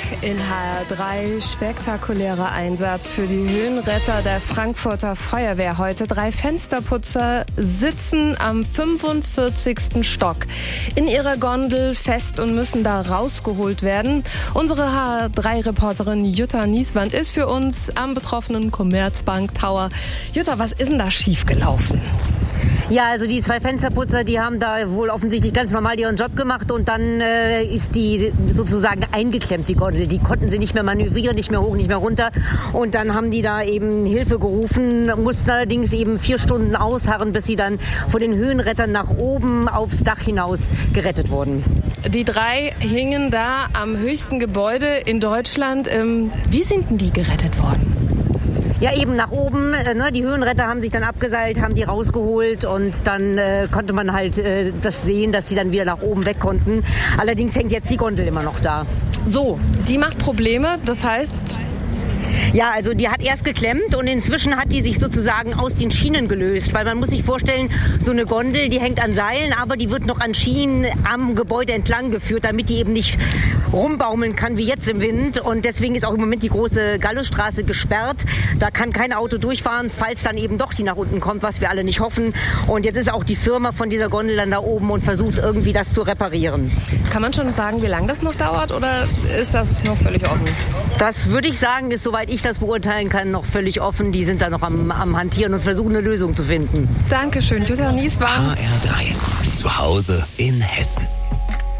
in HR3. Spektakulärer Einsatz für die Höhenretter der Frankfurter Feuerwehr heute. 3 Fensterputzer sitzen am 45. Stock in ihrer Gondel fest und müssen da rausgeholt werden. Unsere HR3-Reporterin Jutta Nieswand ist für uns am betroffenen Commerzbank Tower. Jutta, was ist denn da schiefgelaufen? Ja, also die 2 Fensterputzer, die haben da wohl offensichtlich ganz normal ihren Job gemacht und dann ist die sozusagen eingeklemmt, die Gondel. Die konnten sie nicht mehr manövrieren, nicht mehr hoch, nicht mehr runter. Und dann haben die da eben Hilfe gerufen, mussten allerdings eben 4 Stunden ausharren, bis sie dann von den Höhenrettern nach oben aufs Dach hinaus gerettet wurden. Die 3 hingen da am höchsten Gebäude in Deutschland. Wie sind denn die gerettet worden? Ja, eben nach oben. Die Höhenretter haben sich dann abgeseilt, haben die rausgeholt und dann konnte man halt das sehen, dass die dann wieder nach oben weg konnten. Allerdings hängt jetzt die Gondel immer noch da. So, die macht Probleme, das heißt... Ja, also die hat erst geklemmt und inzwischen hat die sich sozusagen aus den Schienen gelöst, weil man muss sich vorstellen, so eine Gondel, die hängt an Seilen, aber die wird noch an Schienen am Gebäude entlang geführt, damit die eben nicht rumbaumeln kann wie jetzt im Wind und deswegen ist auch im Moment die große Gallusstraße gesperrt. Da kann kein Auto durchfahren, falls dann eben doch die nach unten kommt, was wir alle nicht hoffen. Und jetzt ist auch die Firma von dieser Gondel dann da oben und versucht irgendwie das zu reparieren. Kann man schon sagen, wie lange das noch dauert oder ist das noch völlig offen? Das würde ich sagen, ist, soweit ich das beurteilen kann, noch völlig offen. Die sind da noch am Hantieren und versuchen eine Lösung zu finden. Dankeschön, Jutta Nieswand. HR3, zu Hause in Hessen.